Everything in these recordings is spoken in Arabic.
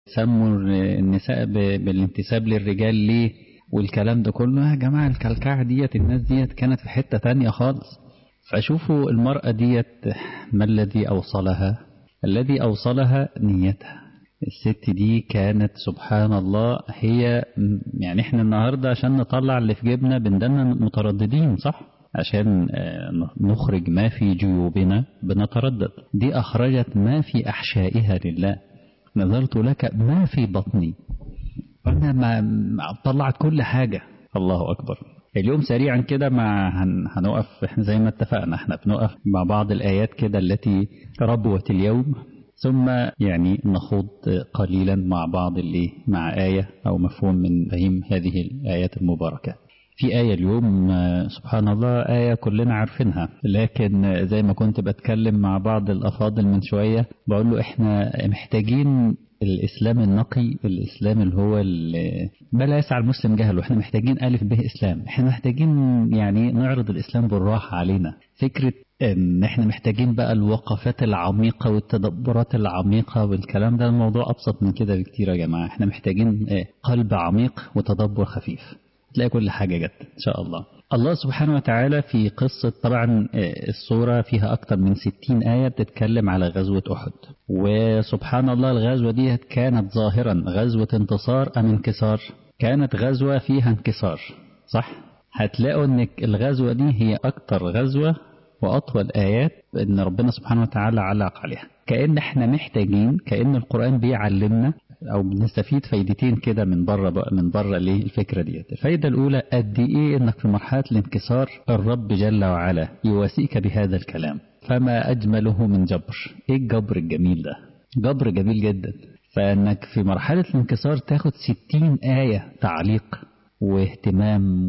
سموا النساء بالانتساب للرجال ليه والكلام ده كله. يا جماعة الكلكعة ديت الناس ديت كانت في حتة تانية خالص. فشوفوا المرأة ديت ما الذي أوصلها؟ الذي أوصلها نيتها. الست دي كانت سبحان الله هي يعني احنا النهاردة عشان نطلع اللي في جيبنا بندنا مترددين صح؟ عشان نخرج ما في جيوبنا بنتردد. دي أخرجت ما في أحشائها لله. نظرت لك ما في بطني. أنا ما طلعت كل حاجة. الله أكبر. اليوم سريعا كده هنقف احنا زي ما اتفقنا احنا بنقف مع بعض الآيات كده التي ربوت اليوم، ثم يعني نخوض قليلا مع بعض اللي مع آية أو مفهوم من فهم هذه الآيات المباركة. في آية اليوم سبحان الله آية كلنا عارفينها، لكن زي ما كنت بتكلم مع بعض الأفاضل من شوية بقول له احنا محتاجين الإسلام النقي، الإسلام اللي هو ما لا يسعى المسلم جهله. احنا محتاجين ألف به إسلام. احنا محتاجين يعني نعرض الإسلام بالراحة علينا. فكرة ان احنا محتاجين بقى الوقفات العميقة والتدبرات العميقة والكلام ده، الموضوع أبسط من كده بكتير يا جماعة. احنا محتاجين قلب عميق وتدبر خفيف، تلاقي كل حاجة جت إن شاء الله. الله سبحانه وتعالى في قصة طبعا الصورة فيها أكثر من 60 آية بتتكلم على غزوة أحد. وسبحان الله الغزوة دي كانت ظاهرا غزوة انتصار أم انكسار؟ كانت غزوة فيها انكسار صح؟ هتلاقوا أن الغزوة دي هي أكثر غزوة وأطول آيات أن ربنا سبحانه وتعالى علق عليها. كأن احنا محتاجين، كأن القرآن بيعلمنا أو بنستفيد فايدتين كده من بره ليه الفكرة ديت. الفايدة الأولى قد إيه إنك في مرحلة الانكسار الرب جل وعلا يواسيك بهذا الكلام. فما أجمله من جبر. إيه الجبر الجميل ده؟ جبر جميل جدا. فإنك في مرحلة الانكسار تاخد 60 آية تعليق واهتمام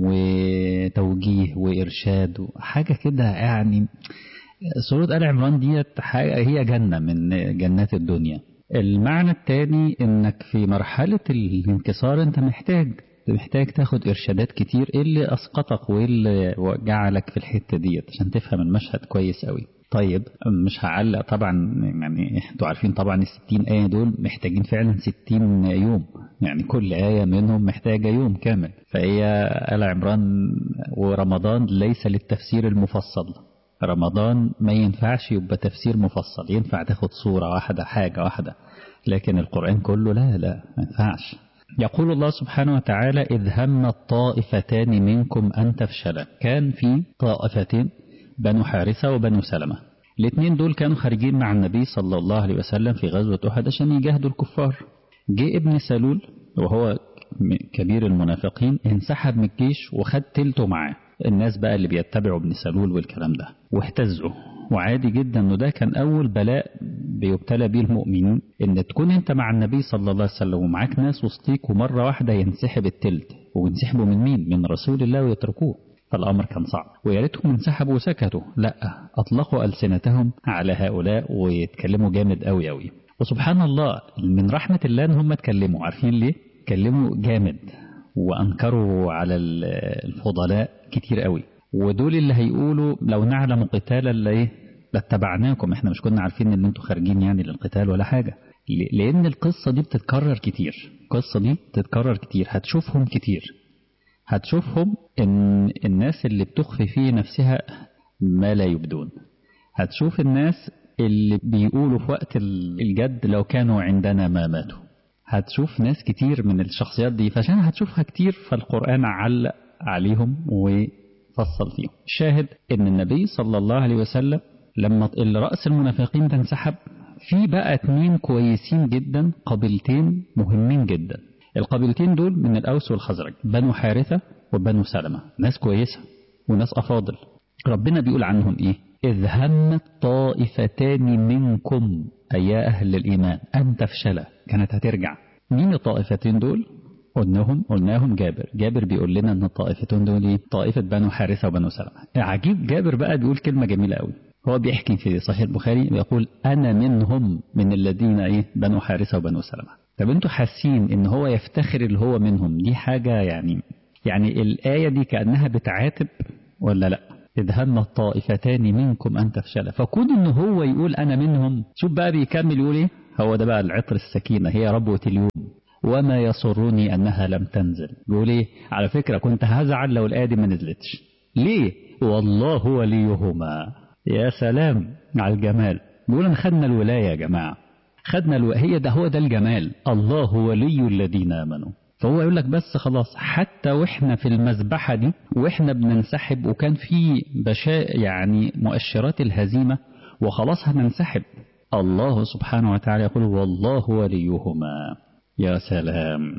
وتوجيه وإرشاد وحاجة كده يعني. سورة آل عمران ديت هي جنة من جنات الدنيا. المعنى الثاني انك في مرحلة الانكسار انت محتاج تاخد ارشادات كتير. ايه اللي اسقطك وايه اللي جعلك في الحتة ديت عشان تفهم المشهد كويس قوي. طيب مش هعلق طبعا، يعني انتوا عارفين طبعا ال60 آية دول محتاجين فعلا 60 يوم، يعني كل آية منهم محتاجة يوم كامل. فهي آل عمران ورمضان ليس للتفسير المفصل. رمضان ما ينفعش يبقى تفسير مفصل، ينفع تاخد صورة واحدة حاجة واحدة، لكن القرآن كله لا ما ينفعش. يقول الله سبحانه وتعالى إذ هم الطائفتان منكم أن تفشلا. كان في طائفتين بنو حارثة وبنو سلمة. الاثنين دول كانوا خارجين مع النبي صلى الله عليه وسلم في غزوة أحد عشان يجاهدوا الكفار. جاء ابن سلول وهو كبير المنافقين انسحب من الجيش وخد تلته معاه. الناس بقى اللي بيتبعوا ابن سلول والكلام ده واهتزوا. وعادي جدا انه ده كان اول بلاء بيبتلى به المؤمنين، ان تكون انت مع النبي صلى الله عليه وسلم ومعاك ناس وسطيك ومره واحده ينسحب التلت. وينسحبوا من مين؟ من رسول الله ويتركوه. فالامر كان صعب. ويا ريتهم انسحبوا وسكتوا، لا اطلقوا السنتهم على هؤلاء ويتكلموا جامد قوي قوي. وسبحان الله من رحمه الله ان هم اتكلموا. عارفين ليه؟ اتكلموا جامد وأنكروا على الفضلاء كتير قوي. ودول اللي هيقولوا لو نعلم قتالا لاتبعناكم. احنا مش كنا عارفين ان انتوا خارجين يعني للقتال ولا حاجة. لأن القصة دي بتتكرر كتير. القصة دي بتتكرر كتير. هتشوفهم كتير. هتشوفهم ان الناس اللي بتخفي في نفسها ما لا يبدون. هتشوف الناس اللي بيقولوا في وقت الجد لو كانوا عندنا ما ماتوا. هتشوف ناس كتير من الشخصيات دي، فعشان هتشوفها كتير فالقرآن علق عليهم وفصل فيهم. الشاهد ان النبي صلى الله عليه وسلم لما رأس المنافقين ده انسحب، في بقى 2 كويسين جدا، قبيلتين مهمين جدا. القبيلتين دول من الأوس والخزرج، بنو حارثة وبنو سلمة. ناس كويسة وناس أفاضل. ربنا بيقول عنهم ايه؟ إذ همت طائفتان منكم أي يا أهل الإيمان أن تفشلا. كانت هترجع. مين الطائفتين دول؟ قلناهم جابر بيقول لنا أن الطائفتين دول ايه؟ طائفة بنو حارثة وبنو سلمة. عجيب جابر بقى بيقول كلمة جميلة قوي. هو بيحكي في صحيح البخاري بيقول أنا منهم من الذين بنو حارثة وبنو سلمة. طب انتوا حاسين ان هو يفتخر اللي هو منهم دي حاجة يعني الآية دي كأنها بتعاتب ولا لا؟ إذ هم الطائفتان منكم أن تفشلا. فكون إن هو يقول أنا منهم. شوف بقى بيكمل يقول إيه؟ هو ده بقى العطر السكينة، هي ربوة اليوم. وما يسرني أنها لم تنزل. بيقول إيه؟ على فكرة كنت هزعل لو الآية دي ما نزلتش. ليه؟ والله وليهما. يا سلام على الجمال. بيقول أن خدنا الولاية يا جماعة، خدنا هي ده، هو ده الجمال. الله ولي الذين آمنوا. فهو يقول لك بس خلاص، حتى واحنا في المذبحة دي واحنا بننسحب وكان في يعني مؤشرات الهزيمة وخلاص هننسحب، الله سبحانه وتعالى يقول والله وليهما. يا سلام.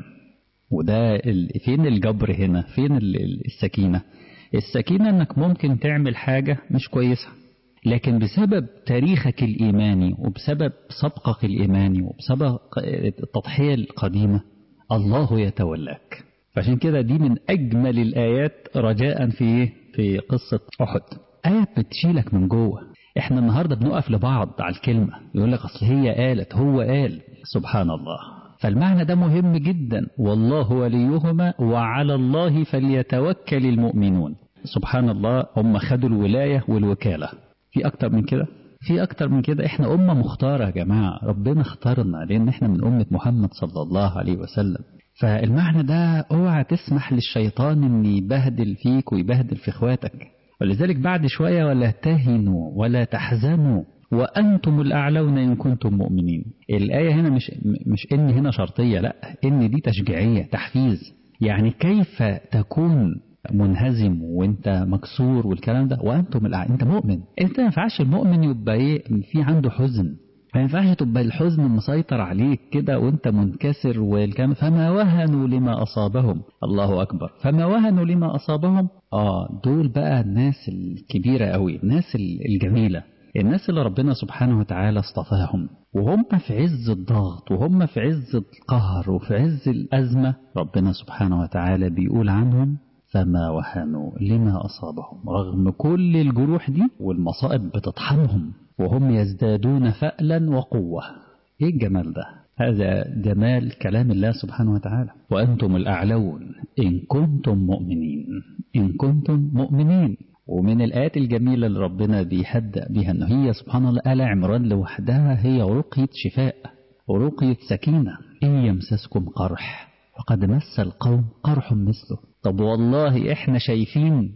وده فين الجبر هنا؟ فين السكينة؟ السكينة انك ممكن تعمل حاجة مش كويسة، لكن بسبب تاريخك الإيماني وبسبب سبقك الإيماني وبسبب التضحية القديمة الله يتولاك. فعشان كده دي من أجمل الآيات رجاء في قصة أحد. آية بتشيلك من جوه. احنا النهاردة بنقف لبعض على الكلمة، يقول لك أصل هي قالت، هو قال، سبحان الله. فالمعنى ده مهم جدا. والله وليهما وعلى الله فليتوكل المؤمنون. سبحان الله. هم خدوا الولاية والوكالة. في أكتر من كده؟ في أكتر من كده. احنا أمة مختارة يا جماعة، ربنا اختارنا لأن احنا من أمة محمد صلى الله عليه وسلم. فالمعنى ده اوعى تسمح للشيطان ان يبهدل فيك ويبهدل في اخواتك. ولذلك بعد شوية ولا تهنوا ولا تحزنوا وأنتم الأعلون إن كنتم مؤمنين. الآية هنا مش إن هنا شرطية، لا، إن دي تشجيعية تحفيز. يعني كيف تكون منهزم وانت مكسور والكلام ده وأنتم انت مؤمن. انت ما ينفعش المؤمن يبقى في عنده حزن، ما ينفعش تبقى الحزن مسيطر عليك كده وانت منكسر والكلام. فما وهنوا لما أصابهم. الله أكبر. فما وهنوا لما أصابهم. دول بقى الناس الكبيرة قوي، الناس الجميلة، الناس اللي ربنا سبحانه وتعالى اصطفاهم وهم في عز الضغط وهم في عز القهر وفي عز الأزمة. ربنا سبحانه وتعالى بيقول عنهم فما وهنوا لما أصابهم، رغم كل الجروح دي والمصائب بتطحنهم وهم يزدادون فألا وقوة. ايه الجمال ده؟ هذا جمال كلام الله سبحانه وتعالى. وأنتم الأعلون إن كنتم مؤمنين. إن كنتم مؤمنين. ومن الآيات الجميلة اللي ربنا بيهدأ بها أنه هي سبحان الله آل عمران لوحدها هي رقية شفاء ورقية سكينة. إن يمسسكم قرح فقد مس القوم قرح مثله. طب والله احنا شايفين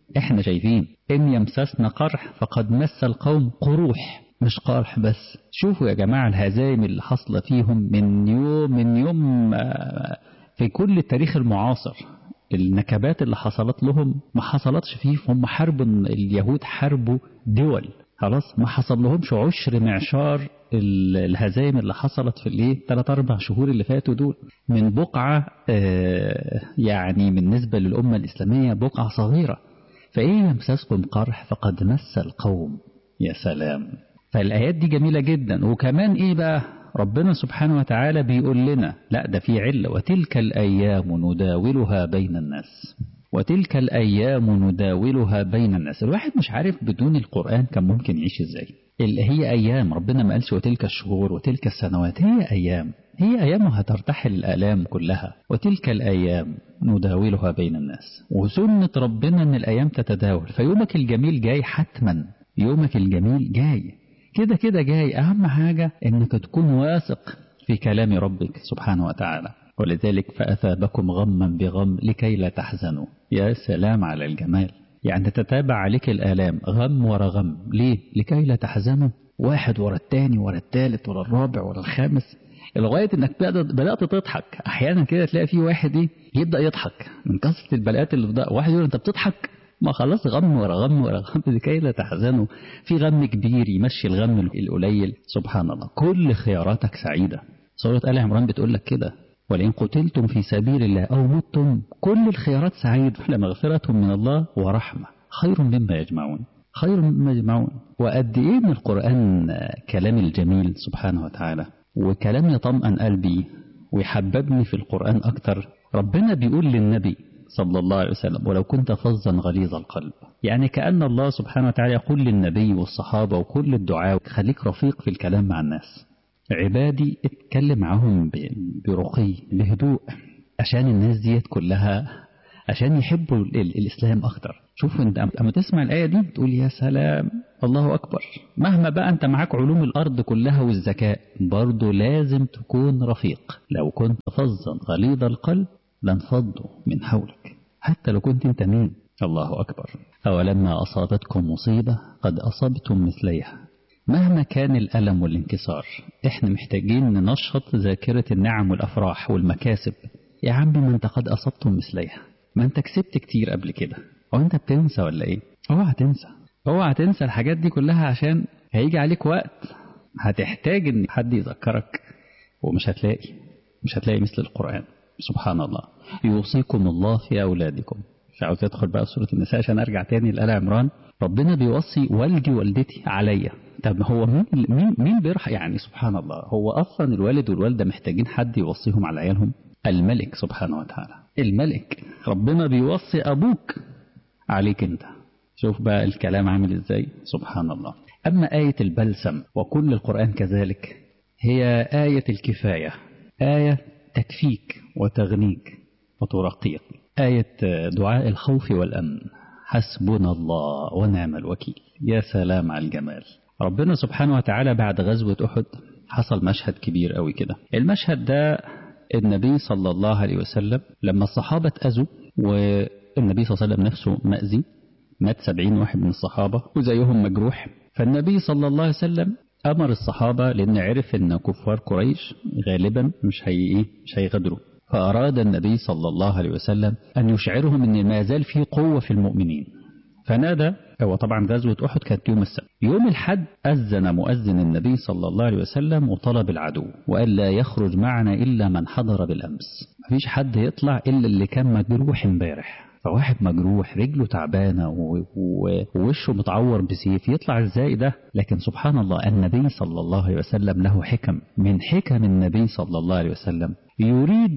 إن يمسسنا قرح فقد مس القوم قروح، مش قرح بس. شوفوا يا جماعة الهزائم اللي حصل فيهم من يوم في كل التاريخ المعاصر. النكبات اللي حصلت لهم ما حصلتش فيه. هم حربوا اليهود، حربوا دول، خلاص ما حصل لهمش عشر معشار الهزائم اللي حصلت في 3-4 شهور اللي فاتوا دول. من بقعة يعني بالنسبة للأمة الإسلامية بقعة صغيرة. فإن يمسسكم قرح فقد مس القوم. يا سلام. فالآيات دي جميلة جدا. وكمان بقى ربنا سبحانه وتعالى بيقول لنا لا ده في علة. وتلك الأيام نداولها بين الناس. وتلك الأيام نداولها بين الناس. الواحد مش عارف بدون القرآن كان ممكن يعيش ازاي. اللي هي أيام، ربنا ما قالش وتلك الشهور وتلك السنوات، هي أيام. هي أيام هترتحل الآلام كلها. وتلك الأيام نداولها بين الناس. وسنة ربنا أن الأيام تتداول. فيومك الجميل جاي حتما. يومك الجميل جاي كده كده جاي. أهم حاجة أنك تكون واثق في كلام ربك سبحانه وتعالى. ولذلك فأثابكم غما بغم لكي لا تحزنوا. يا سلام على الجمال. يعني تتابع عليك الآلام غم ورا غم. ليه؟ لكي لا تحزنوا. واحد ورا التاني ورا التالت ورا الرابع ورا الخامس، لغاية انك بدأت تضحك. احيانا كده تلاقي في واحد يبدأ يضحك من كثرة البلاءات اللي بدأ. واحد يقول انت بتضحك؟ ما خلاص غم ورا غم ورا غم لكي لا تحزنوا. في غم كبير يمشي الغم القليل. سبحان الله. كل خياراتك سعيدة. سورة آل عمران بتقول لك كده ولئن قتلتم في سبيل الله أو متم كل الخيارات سعيدة لمغفرة من الله ورحمة خير مما يجمعون. خير مما يجمعون. وقد إيه من القرآن كلام الجميل سبحانه وتعالى وكلام يطمئن قلبي ويحببني في القرآن أكتر. ربنا بيقول للنبي صلى الله عليه وسلم ولو كنت فظا غليظ القلب. يعني كأن الله سبحانه وتعالى يقول للنبي والصحابة وكل الدعاء خليك رفيق في الكلام مع الناس. عبادي اتكلم معهم برقي بهدوء عشان الناس ديت كلها عشان يحبوا الإسلام أكتر. شوف انت اما تسمع الآية دي تقول يا سلام الله أكبر. مهما بقى انت معاك علوم الأرض كلها والذكاء برضو لازم تكون رفيق. لو كنت فظا غليظ القلب لانفضوا من حولك، حتى لو كنت انت مين. الله أكبر. أولما أصابتكم مصيبة قد أصبتم مثليها. مهما كان الألم والانكسار احنا محتاجين ننشط ذاكرة النعم والأفراح والمكاسب. يا عمي ما انت قد أصبتم مثليها، ما انت كسبت كتير قبل كده. هو انت بتنسى ولا ايه؟ اوعى تنسى الحاجات دي كلها، عشان هيجي عليك وقت هتحتاج ان حد يذكرك ومش هتلاقي مثل القرآن. سبحان الله. يوصيكم الله في أولادكم. مش عاوز ادخل بقى سورة النساء عشان ارجع تاني لآل عمران. ربنا بيوصي والدي والدتي عليا. طب هو مين بيرحم يعني؟ سبحان الله. هو اصلا الوالد والوالدة محتاجين حد يوصيهم على عيالهم؟ الملك سبحانه وتعالى، الملك ربنا بيوصي ابوك عليك انت. شوف بقى الكلام عامل ازاي. سبحان الله. اما آية البلسم وكل القرآن كذلك هي آية الكفاية، آية تكفيك وتغنيك وترقيك. آية دعاء الخوف والأمن، حسبنا الله ونعم الوكيل. يا سلام على الجمال. ربنا سبحانه وتعالى بعد غزوة أحد حصل مشهد كبير قوي كده. المشهد ده النبي صلى الله عليه وسلم لما الصحابة اتأذوا والنبي صلى الله عليه وسلم نفسه مأذي، مات 70 واحد من الصحابة وزيهم مجروح. فالنبي صلى الله عليه وسلم أمر الصحابة لأن عرف أن كفار قريش غالبا مش هيغدروا، فأراد النبي صلى الله عليه وسلم أن يشعرهم أن ما زال في قوة في المؤمنين. فنادى، هو طبعا غزوة أحد كانت يوم السبت، يوم الحد أذن مؤذن النبي صلى الله عليه وسلم وطلب العدو وقال لا يخرج معنا إلا من حضر بالأمس. مفيش حد يطلع إلا اللي كان مجروح امبارح. فواحد مجروح رجله تعبانة ووشه متعور بسيف يطلع ازاي ده؟ لكن سبحان الله النبي صلى الله عليه وسلم له حكم. من حكم النبي صلى الله عليه وسلم يريد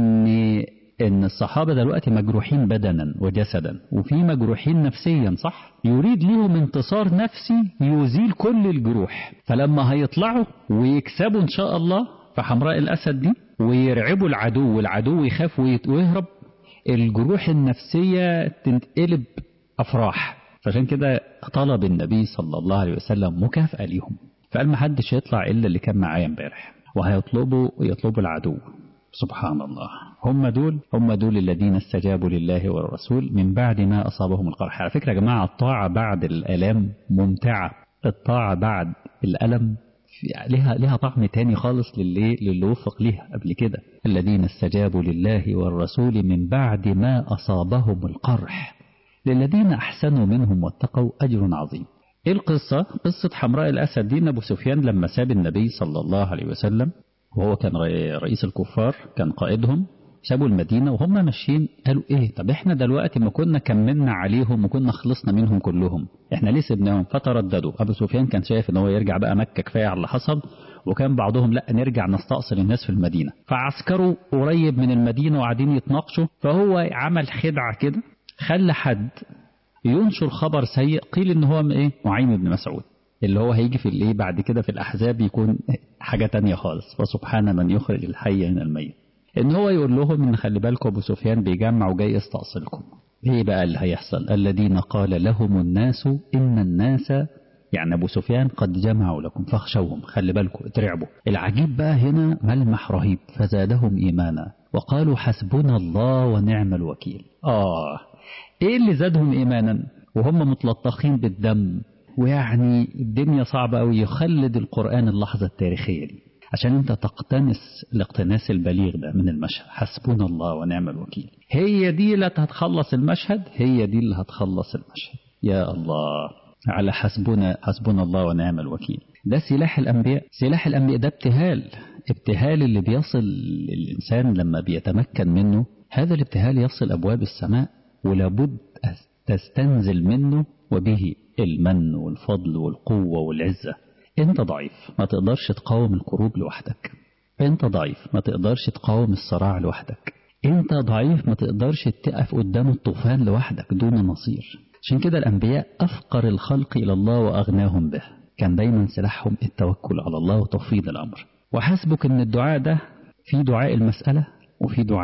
ان الصحابة دلوقتي مجروحين بدنا وجسدا وفي مجروحين نفسيا، صح؟ يريد لهم انتصار نفسي يزيل كل الجروح. فلما هيطلعوا ويكسبوا ان شاء الله في حمراء الاسد دي ويرعبوا العدو والعدو يخاف ويهرب، الجروح النفسية تنقلب أفراح. فعشان كده طلب النبي صلى الله عليه وسلم مكافأة ليهم، فقال ما حدش يطلع إلا اللي كان معايا امبارح، وهيطلبوا العدو. سبحان الله. هم دول الذين استجابوا لله والرسول من بعد ما أصابهم القرح. على فكرة يا جماعة الطاعة بعد الآلام ممتعة. الطاعة بعد الألم لها طعم تاني خالص للي وفق ليها قبل كده. الذين استجابوا لله والرسول من بعد ما أصابهم القرح للذين أحسنوا منهم واتقوا أجر عظيم. إيه القصة؟ قصة حمراء الأسد دي. أبو سفيان لما ساب النبي صلى الله عليه وسلم وهو كان رئيس الكفار، كان قائدهم، سابوا المدينة وهم ماشيين قالوا ايه؟ طب احنا دلوقتي ما كنا كملنا عليهم وكنا خلصنا منهم كلهم، احنا ليه سبناهم؟ فترددوا. ابو سفيان كان شايف ان هو يرجع بقى مكة، كفاية على اللي حصل. وكان بعضهم لا نرجع نستأصل الناس في المدينة. فعسكروا قريب من المدينة وقاعدين يتناقشوا. فهو عمل خدعة كده، خلى حد ينشر خبر سيء. قيل ان هو ايه؟ نعيم بن مسعود، اللي هو هيجي في الايه بعد كده في الأحزاب يكون حاجة تانية خالص. وسبحان من يخرج الحي من الميت. ان هو يقول لهم ان خلي بالكم ابو سفيان بيجمع وجاي يستأصلكم. ايه بقى اللي هيحصل؟ الذين قال لهم الناس ان الناس، يعني ابو سفيان قد جمعوا لكم فاخشوهم، خلي بالكم اترعبوا. العجيب بقى هنا ملمح رهيب، فزادهم ايمانا وقالوا حسبنا الله ونعم الوكيل. ايه اللي زادهم ايمانا وهم متلطخين بالدم ويعني الدنيا صعبة قوي؟ يخلد القرآن اللحظة التاريخية دي عشان انت تقتنس الاقتناس البليغ ده من المشهد. حسبنا الله ونعم الوكيل، هي دي اللي هتخلص المشهد، هي دي اللي هتخلص المشهد. يا الله على حسبنا الله ونعم الوكيل. ده سلاح الأنبياء. سلاح الأنبياء ده ابتهال اللي بيصل الإنسان لما بيتمكن منه. هذا الابتهال يصل أبواب السماء ولابد تستنزل منه، وبه المن والفضل والقوة والعزة. انت ضعيف ما تقدرش تقاوم الكروب لوحدك. انت ضعيف ما تقدرش تقاوم الصراع لوحدك. انت ضعيف ما تقدرش تقف قدام الطوفان لوحدك دون نصير. عشان كده الأنبياء أفقر الخلق إلى الله وأغناهم به. كان دايما سلاحهم التوكل على الله وتفويض الأمر. وحسبك ان الدعاء ده في دعاء المسألة وفي دعاء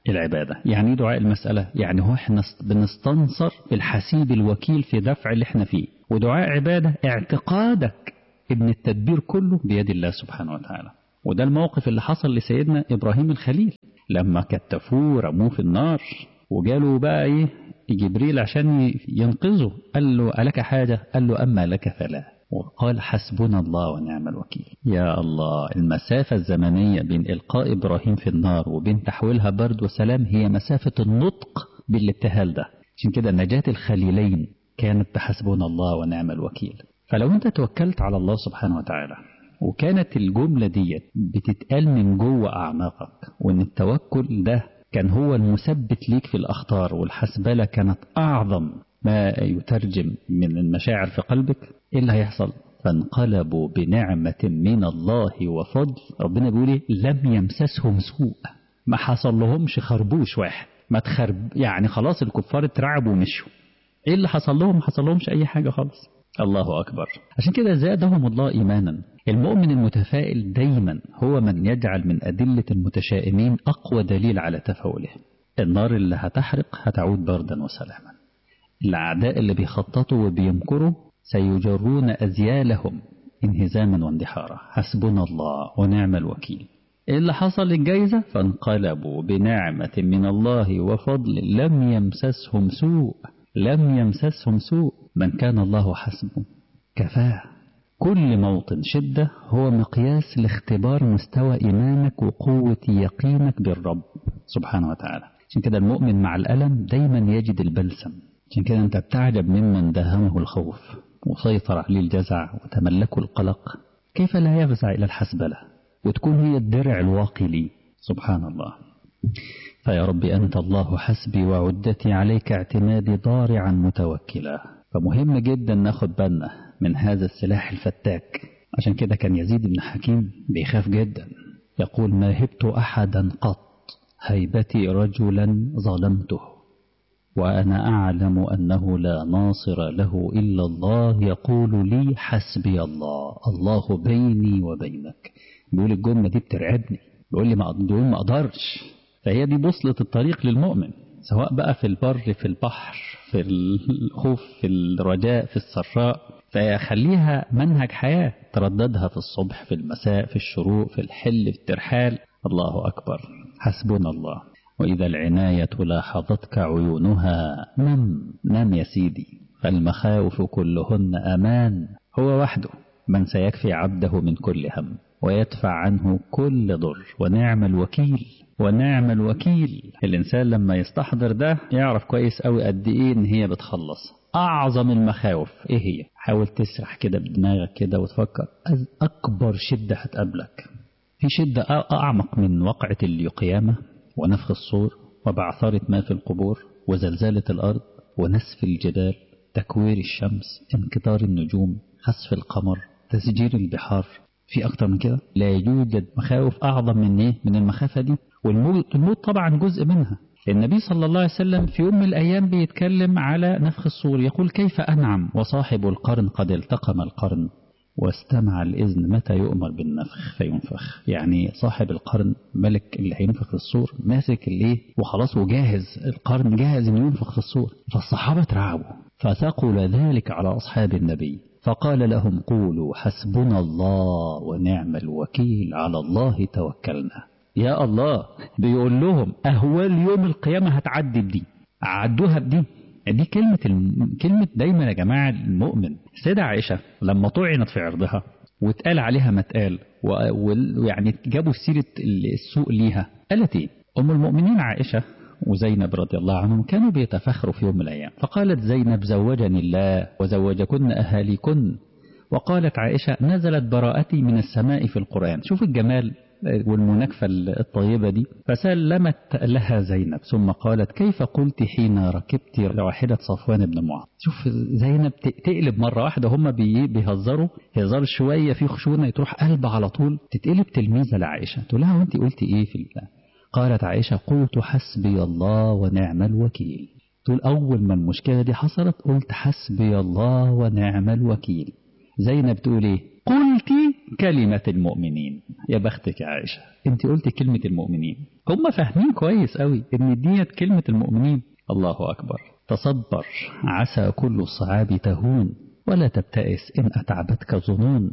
العبادة. يعني دعاء المسألة يعني هو احنا بنستنصر الحسيب الوكيل في دفع اللي احنا فيه. ودعاء عبادة اعتقادك ان التدبير كله بيد الله سبحانه وتعالى. وده الموقف اللي حصل لسيدنا إبراهيم الخليل لما كتفوه رموه في النار وجاله بقى ايه جبريل عشان ينقذه. قال له ألك حاجة؟ قال له أما لك فلا. وقال حسبنا الله ونعم الوكيل. يا الله، المسافة الزمنية بين إلقاء إبراهيم في النار وبين تحويلها برد وسلام هي مسافة النطق بالابتهال ده. عشان كده نجاة الخليلين كانت بحسبنا الله ونعم الوكيل. فلو أنت توكلت على الله سبحانه وتعالى وكانت الجملة دي بتتقال من جوه أعماقك، وأن التوكل ده كان هو المثبت ليك في الأخطار، والحسبلة كانت أعظم ما يترجم من المشاعر في قلبك، إيه اللي هيحصل؟ فانقلبوا بنعمة من الله وفضل. ربنا بيقول لم يمسسهم سوء، ما حصل لهمش خربوش واحد، ما تخرب يعني خلاص الكفار اترعبوا ومشوا. ايه اللي حصل لهم؟ ما حصل لهمش اي حاجة خالص. الله أكبر. عشان كده زادهم الله إيمانا. المؤمن المتفائل دايما هو من يجعل من أدلة المتشائمين أقوى دليل على تفاؤله. النار اللي هتحرق هتعود بردا وسلاما. الأعداء اللي بيخططوا وبيمكروا سيجرون أزيالهم انهزاما واندحارا. حسبنا الله ونعم الوكيل. إيه اللي حصل للجائزة؟ فانقلبوا بنعمة من الله وفضل لم يمسسهم سوء. لم يمسسهم سوء. من كان الله حسبه كفاه. كل موطن شدة هو مقياس لاختبار مستوى إيمانك وقوة يقينك بالرب سبحانه وتعالى. عشان كده المؤمن مع الألم دايما يجد البلسم. عشان كده أنت بتعجب ممن داهمه الخوف وسيطر عليه الجزع وتملكه القلق، كيف لا يفزع إلى الحسبلة وتكون هي الدرع الواقي لي. سبحان الله. فيا رب أنت الله حسبي وعدتي عليك اعتمادي ضارعا متوكلا. فمهم جدا ناخد بالنا من هذا السلاح الفتاك. عشان كده كان يزيد بن حكيم بيخاف جدا، يقول ما هبت أحدا قط هيبتي رجلا ظلمته وأنا أعلم أنه لا ناصر له إلا الله يقول لي حسبي الله الله بيني وبينك. بيقول الجملة دي بترعبني، بيقول لي ما أقدرش. فهي دي بوصلة الطريق للمؤمن، سواء بقى في البر في البحر في الخوف في الرجاء في السراء. فيخليها منهج حياة ترددها في الصبح في المساء في الشروق في الحل في الترحال. الله أكبر. حسبنا الله. وإذا العناية لاحظتك عيونها نم يا سيدي، فالمخاوف كلهن أمان. هو وحده من سيكفي عبده من كل هم ويدفع عنه كل ضر. ونعم الوكيل ونعم الوكيل. الإنسان لما يستحضر ده يعرف كويس قوي قد إيه إن هي بتخلص. أعظم المخاوف إيه هي؟ حاول تسرح كده بدماغك كده وتفكر أكبر شدة هتقابلك. في شدة أعمق من وقعة القيامة ونفخ الصور وبعثرة ما في القبور وزلزلة الأرض ونسف الجبال تكوير الشمس انكدار النجوم خسف القمر تسجير البحار؟ في أكتر من كده؟ لا يوجد مخاوف أعظم من إيه؟ من المخافة دي. والموت طبعا جزء منها. النبي صلى الله عليه وسلم في يوم من الأيام بيتكلم على نفخ الصور، يقول كيف أنعم وصاحب القرن قد التقم القرن واستمع الإذن متى يؤمر بالنفخ فينفخ. يعني صاحب القرن ملك اللي هينفخ في الصور ماسك الايه وخلاص وجاهز، القرن جاهز انه ينفخ في الصور. فالصحابة ترعبوا فثقل ذلك على أصحاب النبي فقال لهم قولوا حسبنا الله ونعم الوكيل على الله توكلنا. يا الله بيقول لهم أهوال يوم القيامة هتعدي بدي، عدوها بدي. دي كلمة دايما يا جماعة. المؤمن سيدة عائشة لما طعنت في عرضها واتقال عليها ما اتقال ويعني جابوا سيرة السوء ليها، قالت ايه؟ أم المؤمنين عائشة وزينب رضي الله عنهم كانوا بيتفخروا في يوم من الأيام، فقالت زينب زوجني الله وزوجكن أهاليكن، وقالت عائشة نزلت براءتي من السماء في القرآن. شوف الجمال والمناكفة الطيبة دي. فسلمت لها زينب ثم قالت كيف قلت حين ركبت راحلة صفوان بن معاذ. شوف زينب تقلب مرة واحدة، هم بيهزروا هزار شوية في خشونة تروح قلب على طول تتقلب تلميذة لعائشة تقول لها وانت قلت ايه في الله؟ قالت عائشة قلت حسبي الله ونعم الوكيل. تقول أول ما المشكلة دي حصلت قلت حسبي الله ونعم الوكيل. زينب تقول ايه؟ قلتي كلمة المؤمنين. يا بختك يا عائشة، انت قلت كلمة المؤمنين. هم فاهمين كويس قوي ان ديت كلمة المؤمنين. الله أكبر. تصبر، عسى كل الصعاب تهون، ولا تبتئس إن أتعبتك ظنون،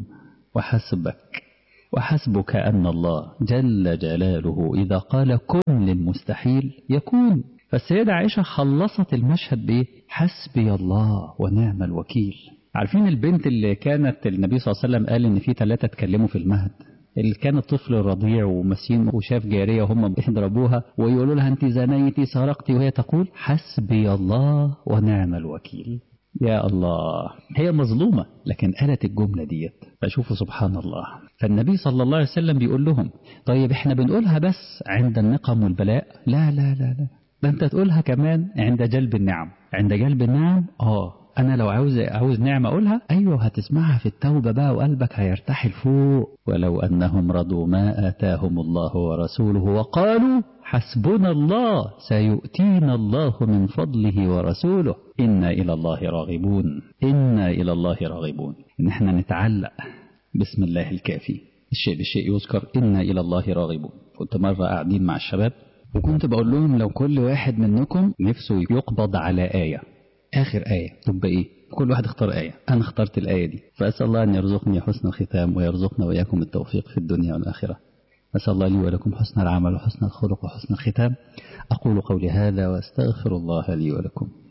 وحسبك أن الله جل جلاله إذا قال كن للمستحيل يكون. فالسيدة عائشة خلصت المشهد بإيه؟ حسبي الله ونعم الوكيل. عارفين البنت اللي كانت النبي صلى الله عليه وسلم قال إن في 3 اتكلموا في المهد، اللي كان الطفل الرضيع ومسين وشاف جارية وهم بيضربوها ويقولوا لها أنت زنيتي سرقتي، وهي تقول حسبي الله ونعم الوكيل. يا الله، هي مظلومة لكن قالت الجملة ديت. فشوفوا سبحان الله. فالنبي صلى الله عليه وسلم بيقول لهم طيب احنا بنقولها بس عند النقم والبلاء؟ لا لا لا لا، ده انت تقولها كمان عند جلب النعم. عند جلب النعم انا لو عاوز نعمة اقولها، ايوه هتسمعها في التوبة بقى وقلبك هيرتحل فوق. ولو انهم رضوا ما اتاهم الله ورسوله وقالوا حسبنا الله سيؤتينا الله من فضله ورسوله إنا إلى الله راغبون. إنا إلى الله راغبون، إن احنا نتعلق بسم الله الكافي، الشيء بالشيء يذكر. إنا إلى الله راغبون. كنت مرة قاعدين مع الشباب وكنت بقول لهم لو كل واحد منكم نفسه يقبض على آية، آخر آية تبقى إيه؟ كل واحد اختار آية. أنا اخترت الآية دي، فأسأل الله أن يرزقني حسن الختام ويرزقنا وإياكم التوفيق في الدنيا والآخرة. أسأل الله لي ولكم حسن العمل وحسن الخلق وحسن الختام. أقول قولي هذا وأستغفر الله لي ولكم.